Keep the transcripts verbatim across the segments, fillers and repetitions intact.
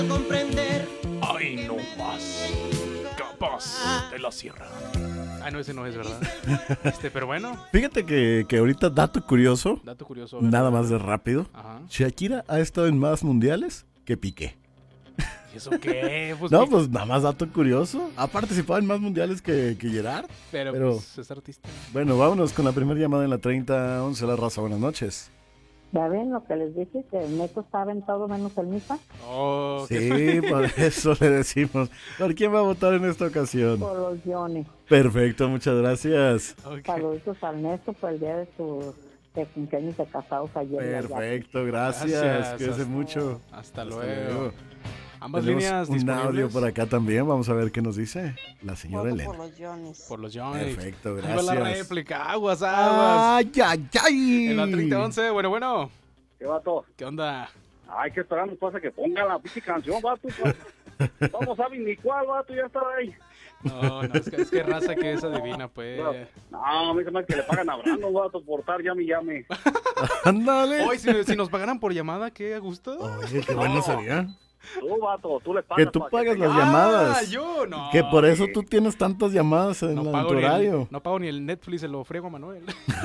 comprender. Ay, no más. Capaz de la sierra. Ah, no, ese no es, ¿verdad? Este, pero bueno. Fíjate que, que ahorita, dato curioso, Dato curioso. ¿Verdad? nada más de rápido. Ajá. Shakira ha estado en más mundiales que Piqué. ¿Y eso qué? Pues, No, Pi- pues nada más dato curioso. Ha participado en más mundiales que, que Gerard. pero, pero- pues, es artista. Bueno, vámonos con la primera llamada en la treinta once La Raza. Buenas noches. ¿Ya ven lo que les dije? Que el Neto estaba en todo menos el Misa. Oh, qué- Sí, por eso le decimos. ¿Por quién va a votar en esta ocasión? Por los Jones. Perfecto, muchas gracias. ok. Saludos al Neto por el día de su de cumpleaños de casados ayer. Perfecto, gracias. Gracias, Cuídense hasta- mucho. Hasta, Hasta luego. luego. Ambas Tenemos líneas un disponibles. audio por acá también. Vamos a ver qué nos dice la señora Voto Elena. por los Jones. Por los Johnny. Perfecto, Ahí va la gracias. réplica. Aguas, aguas. ¡Ay, ay, ay! En la treinta once. Bueno, bueno. ¿Qué vato? ¿Qué onda? Hay que esperar pues, a que ponga la pinche canción, vato. Pues. Vamos a ver ni cuál, vato, ya está ahí. No, no, es que, es que raza que es adivina, pues. No, a mí se me hace que le pagan a Brandon, vato, por estar llame y llame. Ándale. Hoy, si, si nos pagaran por llamada, qué a gusto. Oye, qué bueno No. sería. Tú, vato, tú le pagas. Que tú pa' pagas te- las Ah, llamadas. yo no. Que por eso que- tú tienes tantas llamadas en, no la- en pago, tu ni horario. el, no pago ni el Netflix, se lo friego a Manuel.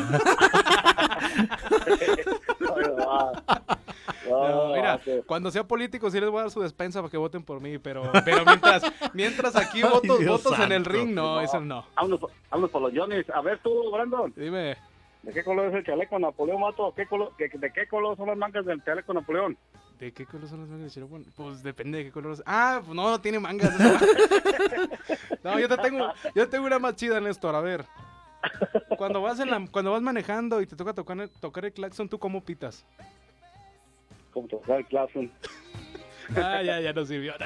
Ay, va. No, No, mira, vato. cuando sea político sí les voy a dar su despensa para que voten por mí, pero, pero mientras, mientras aquí Ay, votos, Dios votos en el santo. ring, no, eso no. Vámonos, vámonos por los Johnny's. A ver tú, Brandon, Dime, ¿de qué color es el chaleco Napoleón, vato? ¿Qué color, que- ¿De qué color son las mangas del chaleco Napoleón? ¿de qué color son las mangas de Chiropan? Pues depende de qué color. Ah, pues no, no tiene mangas. No, yo te tengo, yo tengo una más chida, Néstor, a ver. Cuando vas en la, cuando vas manejando y te toca tocar, el- tocar el claxon, ¿tú cómo pitas? Como tocar el claxon. Ah, ya, ya no sirvió.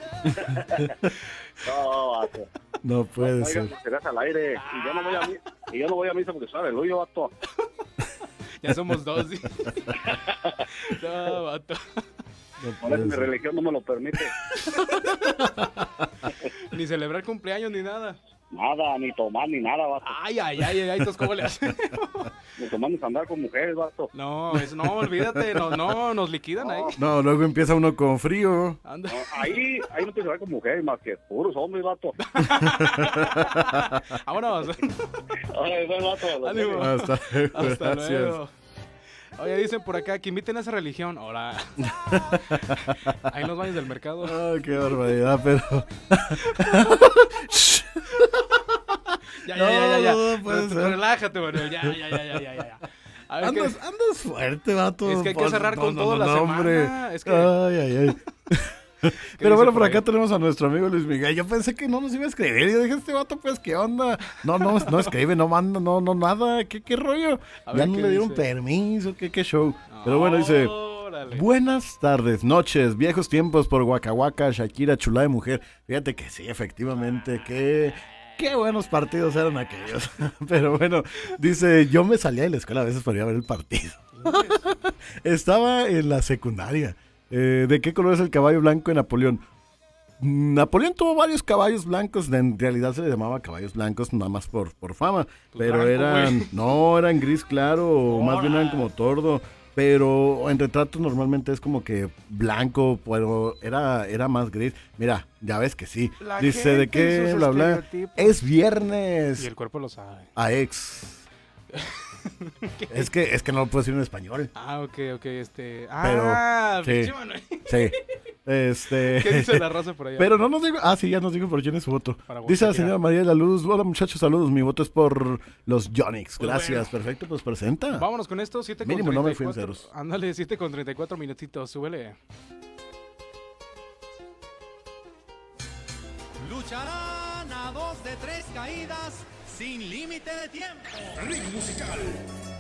No, vato. No puede Oigan, ser. pues, serás al aire. Y yo no voy a misa, y yo no voy a misa porque soy aleluya, vato. Ya somos dos. ¿Sí? No, vato. No Por puede eso mi ser. religión no me lo permite. Ni celebrar cumpleaños ni nada. Nada, ni tomar, ni nada, vato. Ay, ay, ay, ay, entonces ¿cómo le haces? Ni tomar ni andar con mujeres, vato. No, eso no, olvídate, no, no, nos liquidan ahí. No, luego empieza uno con frío. Anda. No, ahí, ahí no te vas con mujeres más que puros hombres, vato. Vámonos. Ay, ven, vato. Ánimo. Hasta luego. Hasta Gracias. luego. Oye, dicen por acá que inviten a esa religión. Ahora. Ahí en los baños del mercado. Ay, qué barbaridad, pero. Ya, ya, ya, ya, ya. No, no puede Re- ser. Relájate, Manuel. Ya, ya, ya, ya, ya, ya. A ver, Andas, ¿qué? andas fuerte, vato. Es que hay que Pon- cerrar con no, todo no, la no, semana, hombre. es que- Ay, ay, ay. Pero dice bueno, por por acá ahí? tenemos a nuestro amigo Luis Miguel. Yo pensé que no nos iba a escribir. Yo dije, este vato, pues, ¿qué onda? No, no, no escribe, no manda, no, no, nada. ¿Qué, qué rollo? A Ya ver, no ¿qué le dieron dice? permiso, ¿qué, qué show? Pero bueno, dice... Órale. Buenas tardes, noches, viejos tiempos por Waka Waka, Shakira, chula de mujer. Fíjate que sí, efectivamente, qué, qué buenos partidos eran aquellos. Pero bueno, dice, yo me salía de la escuela a veces para ir a ver el partido. Estaba en la secundaria. Eh, ¿De qué color es el caballo blanco de Napoleón? Napoleón tuvo varios caballos blancos, en realidad se les llamaba caballos blancos nada más por, por fama, Pues pero blanco, eran, güey. no, eran gris claro, o más bien eran como tordo, pero en retratos normalmente es como que blanco, pero era, era más gris. Mira, ya ves que sí. La Dice, ¿de gente y qué sus bla bla? estereotipos. Es Y viernes. el cuerpo lo sabe. A ex. Es que, es que no lo puedo decir en español. Ah, ok, ok, este... Ah, sí. pinche Manuel. Sí. Este. ¿Qué dice la raza por allá? Pero no nos digo. Ah, sí, ya nos dijo por quién es su voto. Para Dice la Shakira. señora María de la Luz. Hola, muchachos, saludos. Mi voto es por los Jonix. Pues Gracias. bueno. Perfecto, pues presenta. Vámonos con esto, siete con Mínimo, no me fui en treinta y cuatro. ceros. Ándale, siete con treinta y cuatro minutitos, súbele. Lucharán a dos de tres caídas sin límite de tiempo. Ring musical.